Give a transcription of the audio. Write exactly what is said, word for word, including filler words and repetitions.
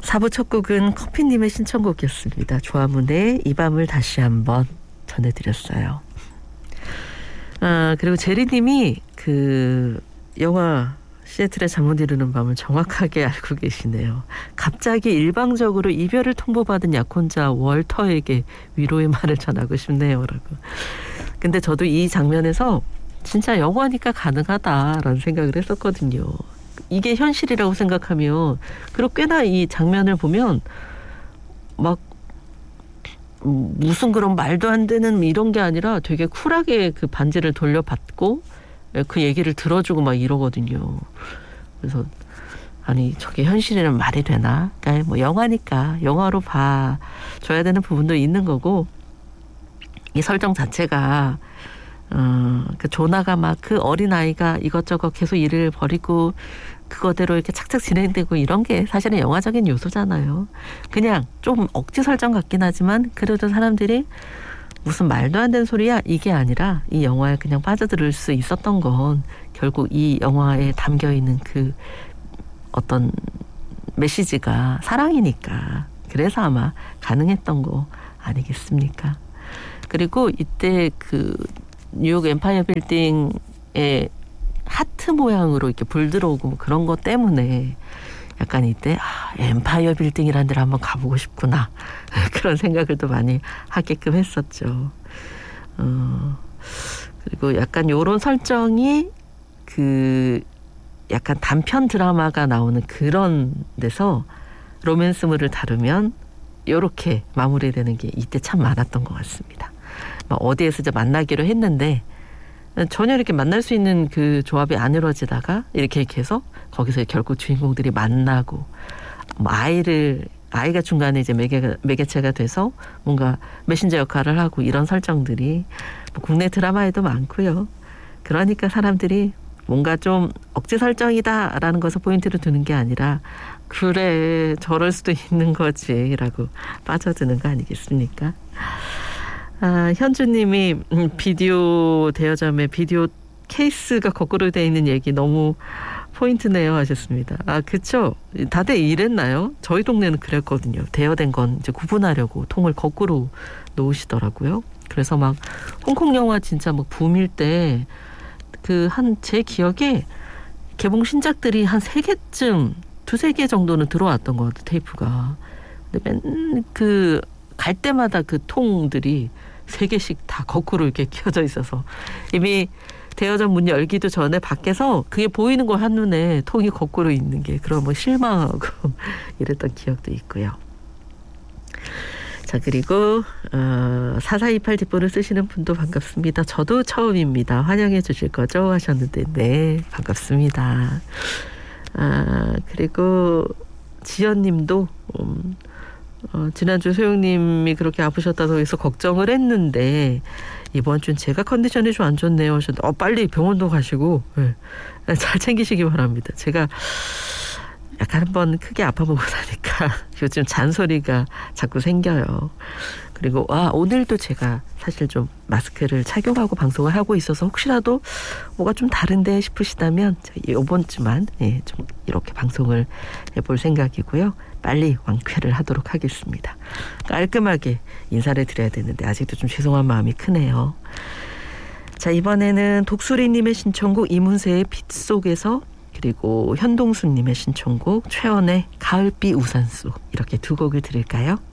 사 부 첫 곡은 커피님의 신청곡이었습니다. 조화문의 이 밤을 다시 한번 전해드렸어요. 아, 그리고 제리님이 그 영화 시애틀의 잠 못 이루는 밤을 정확하게 알고 계시네요. 갑자기 일방적으로 이별을 통보받은 약혼자 월터에게 위로의 말을 전하고 싶네요. 라고. 근데 저도 이 장면에서 진짜 영화니까 가능하다라는 생각을 했었거든요. 이게 현실이라고 생각하면, 그리고 꽤나 이 장면을 보면 막 무슨 그런 말도 안 되는 이런 게 아니라 되게 쿨하게 그 반지를 돌려받고 그 얘기를 들어주고 막 이러거든요. 그래서 아니 저게 현실이란 말이 되나? 그러니까 뭐 영화니까 영화로 봐줘야 되는 부분도 있는 거고, 이 설정 자체가 어, 그 조나가 막 그 어린 아이가 이것저것 계속 일을 벌이고 그거대로 이렇게 착착 진행되고 이런 게 사실은 영화적인 요소잖아요. 그냥 좀 억지 설정 같긴 하지만 그래도 사람들이 무슨 말도 안 되는 소리야 이게 아니라 이 영화에 그냥 빠져들 수 있었던 건 결국 이 영화에 담겨있는 그 어떤 메시지가 사랑이니까, 그래서 아마 가능했던 거 아니겠습니까? 그리고 이때 그 뉴욕 엠파이어 빌딩에 하트 모양으로 이렇게 불 들어오고 뭐 그런 것 때문에 약간 이때 아, 엠파이어 빌딩이라는 데를 한번 가보고 싶구나 그런 생각을 또 많이 하게끔 했었죠. 어, 그리고 약간 요런 설정이 그 약간 단편 드라마가 나오는 그런 데서 로맨스물을 다루면 요렇게 마무리되는 게 이때 참 많았던 것 같습니다. 어디에서 이제 만나기로 했는데 전혀 이렇게 만날 수 있는 그 조합이 안 이루어지다가 이렇게 이렇게 해서 거기서 결국 주인공들이 만나고, 뭐 아이를 아이가 중간에 이제 매개, 매개체가 돼서 뭔가 메신저 역할을 하고, 이런 설정들이 뭐 국내 드라마에도 많고요. 그러니까 사람들이 뭔가 좀 억지 설정이다라는 것을 포인트를 두는 게 아니라 그래 저럴 수도 있는 거지라고 빠져드는 거 아니겠습니까? 아, 현주님이 음, 비디오 대여점에 비디오 케이스가 거꾸로 되어 있는 얘기 너무 포인트네요 하셨습니다. 아, 그쵸? 다들 이랬나요? 저희 동네는 그랬거든요. 대여된 건 이제 구분하려고 통을 거꾸로 놓으시더라고요. 그래서 막 홍콩 영화 진짜 막 붐일 때 그 한 제 기억에 개봉 신작들이 한 세 개쯤 두세 개 정도는 들어왔던 것 같아요, 테이프가. 근데 맨 그 갈 때마다 그 통들이 세 개씩 다 거꾸로 이렇게 켜져 있어서 이미 대여점 문 열기도 전에 밖에서 그게 보이는 거 한눈에 통이 거꾸로 있는 게 그런 뭐 실망하고 이랬던 기억도 있고요. 자, 그리고 어, 사사이팔 뒷번을 쓰시는 분도 반갑습니다. 저도 처음입니다. 환영해 주실 거죠? 하셨는데 네, 반갑습니다. 아, 그리고 지연님도 음, 어, 지난주 소영님이 그렇게 아프셨다고 해서 걱정을 했는데 이번 주는 제가 컨디션이 좀 안 좋네요 하셨는데 어, 빨리 병원도 가시고 네. 잘 챙기시기 바랍니다. 제가 약간 한번 크게 아파보고 나니까 요즘 잔소리가 자꾸 생겨요. 그리고 아, 오늘도 제가 사실 좀 마스크를 착용하고 방송을 하고 있어서 혹시라도 뭐가 좀 다른데 싶으시다면 이번 주만 예, 좀 이렇게 방송을 해볼 생각이고요. 빨리 완쾌를 하도록 하겠습니다. 깔끔하게 인사를 드려야 되는데 아직도 좀 죄송한 마음이 크네요. 자, 이번에는 독수리님의 신청곡 이문세의 빛 속에서, 그리고 현동수님의 신청곡 최원의 가을비 우산 속, 이렇게 두 곡을 들을까요?